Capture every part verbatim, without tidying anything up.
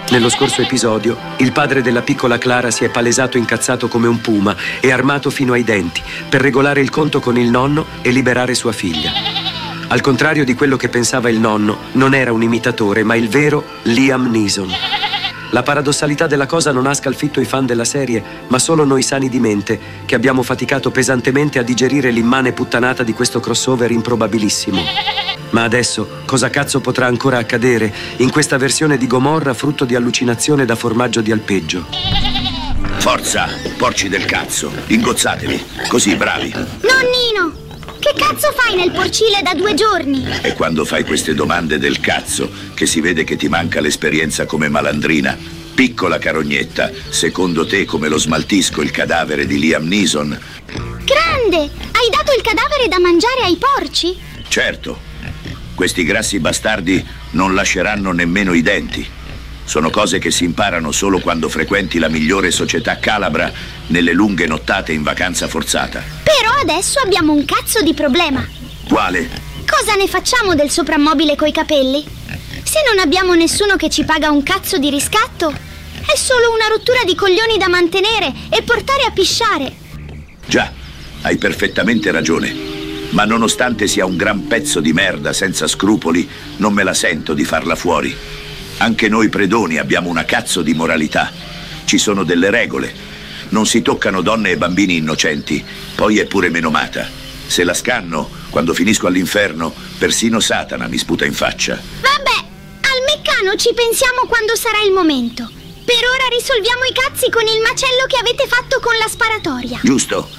Nello scorso episodio, il padre della piccola Clara si è palesato incazzato come un puma e armato fino ai denti per regolare il conto con il nonno e liberare sua figlia. Al contrario di quello che pensava il nonno, non era un imitatore, ma il vero Liam Neeson. La paradossalità della cosa non ha scalfitto i fan della serie, ma solo noi sani di mente, che abbiamo faticato pesantemente a digerire l'immane puttanata di questo crossover improbabilissimo. Ma adesso, cosa cazzo potrà ancora accadere in questa versione di Gomorra frutto di allucinazione da formaggio di alpeggio? Forza, porci del cazzo, ingozzatevi, così bravi. Nonnino, che cazzo fai nel porcile da due giorni? E quando fai queste domande del cazzo, che si vede che ti manca l'esperienza come malandrina. Piccola carognetta, secondo te come lo smaltisco il cadavere di Liam Neeson? Grande, hai dato il cadavere da mangiare ai porci? Certo. Questi grassi bastardi non lasceranno nemmeno i denti. Sono cose che si imparano solo quando frequenti la migliore società calabra nelle lunghe nottate in vacanza forzata. Però adesso abbiamo un cazzo di problema. Quale? Cosa ne facciamo del soprammobile coi capelli? Se non abbiamo nessuno che ci paga un cazzo di riscatto, è solo una rottura di coglioni da mantenere e portare a pisciare. Già, hai perfettamente ragione. Ma nonostante sia un gran pezzo di merda senza scrupoli, non me la sento di farla fuori. Anche noi predoni abbiamo una cazzo di moralità. Ci sono delle regole. Non si toccano donne e bambini innocenti. Poi è pure menomata. Se la scanno, quando finisco all'inferno, persino Satana mi sputa in faccia. Vabbè, al meccano ci pensiamo quando sarà il momento. Per ora risolviamo i cazzi con il macello che avete fatto con la sparatoria. Giusto.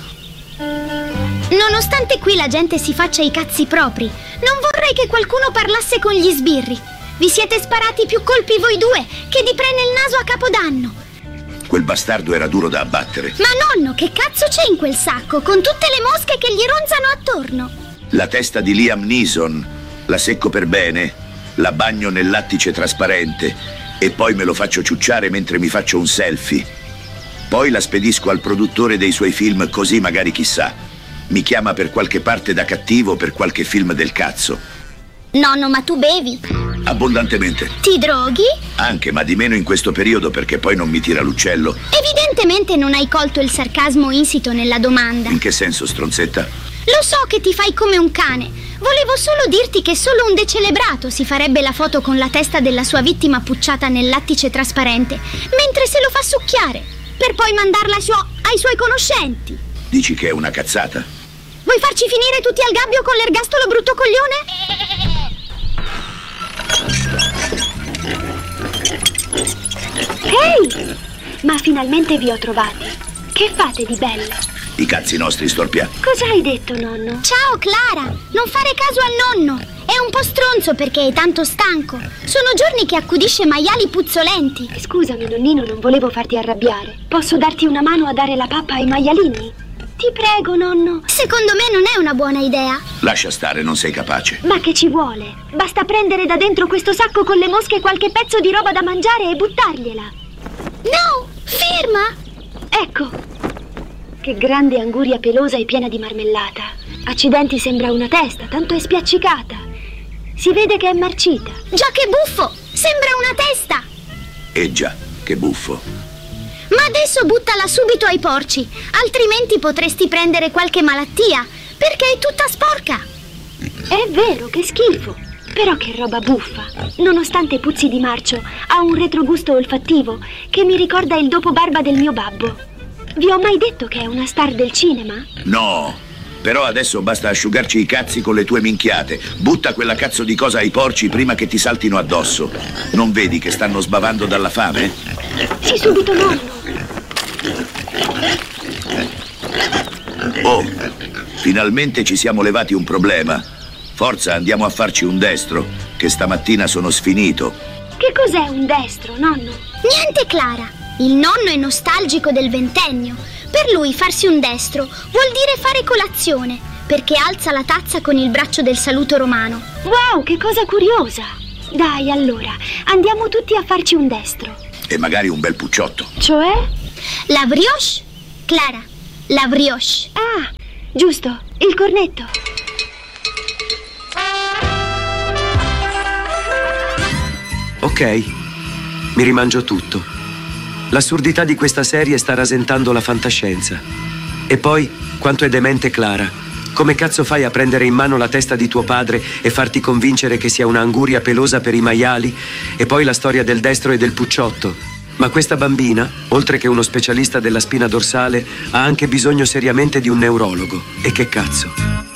Nonostante qui la gente si faccia i cazzi propri, non vorrei che qualcuno parlasse con gli sbirri. Vi siete sparati più colpi voi due che di pre nel naso a Capodanno. Quel bastardo era duro da abbattere. Ma nonno, che cazzo c'è in quel sacco con tutte le mosche che gli ronzano attorno? La testa di Liam Neeson. La secco per bene, la bagno nel lattice trasparente e poi me lo faccio ciucciare mentre mi faccio un selfie. Poi la spedisco al produttore dei suoi film, così magari chissà mi chiama per qualche parte da cattivo per qualche film del cazzo. Nonno, ma tu bevi? Abbondantemente. Ti droghi? Anche, ma di meno in questo periodo perché poi non mi tira l'uccello. Evidentemente non hai colto il sarcasmo insito nella domanda. In che senso, stronzetta? Lo so che ti fai come un cane. Volevo solo dirti che solo un decelebrato si farebbe la foto con la testa della sua vittima pucciata nel lattice trasparente, mentre se lo fa succhiare, per poi mandarla su- ai suoi conoscenti. Dici che è una cazzata? Vuoi farci finire tutti al gabbio con l'ergastolo brutto coglione? Ehi! Ma finalmente vi ho trovati. Che fate di bello? I cazzi nostri, storpia. Cosa hai detto, nonno? Ciao, Clara! Non fare caso al nonno! È un po' stronzo perché è tanto stanco. Sono giorni che accudisce maiali puzzolenti. Scusami, nonnino, non volevo farti arrabbiare. Posso darti una mano a dare la pappa ai maialini? Ti prego, nonno. Secondo me non è una buona idea. Lascia stare, non sei capace. Ma che ci vuole? Basta prendere da dentro questo sacco con le mosche qualche pezzo di roba da mangiare e buttargliela. No! Ferma! Ecco! Che grande anguria pelosa e piena di marmellata. Accidenti, sembra una testa, tanto è spiaccicata. Si vede che è marcita. Già, che buffo! Sembra una testa! Eh già, che buffo. Ma adesso buttala subito ai porci, altrimenti potresti prendere qualche malattia, perché è tutta sporca. È vero, che schifo. Però che roba buffa. Nonostante puzzi di marcio, ha un retrogusto olfattivo che mi ricorda il dopobarba del mio babbo. Vi ho mai detto che è una star del cinema? No, però adesso basta asciugarci i cazzi con le tue minchiate. Butta quella cazzo di cosa ai porci prima che ti saltino addosso. Non vedi che stanno sbavando dalla fame? Sì, subito, nonno. Oh, finalmente ci siamo levati un problema. Forza, andiamo a farci un destro, che stamattina sono sfinito. Che cos'è un destro, nonno? Niente, Clara. Il nonno è nostalgico del ventennio. Per lui farsi un destro vuol dire fare colazione, perché alza la tazza con il braccio del saluto romano. Wow, che cosa curiosa! Dai, allora, andiamo tutti a farci un destro. E magari un bel pucciotto. Cioè? La brioche? Clara, la brioche. Ah, giusto, il cornetto. Ok. Mi rimangio tutto. L'assurdità di questa serie sta rasentando la fantascienza. E poi, quanto è demente Clara. Come cazzo fai a prendere in mano la testa di tuo padre e farti convincere che sia un'anguria pelosa per i maiali? E poi la storia del destro e del pucciotto. Ma questa bambina, oltre che uno specialista della spina dorsale, ha anche bisogno seriamente di un neurologo. E che cazzo?